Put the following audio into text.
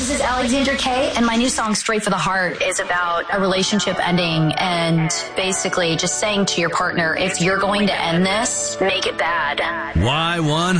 This is Alexandra Kay, and my new song, Straight for the Heart, is about a relationship ending and basically just saying to your partner, if you're going to end this, make it bad. Y1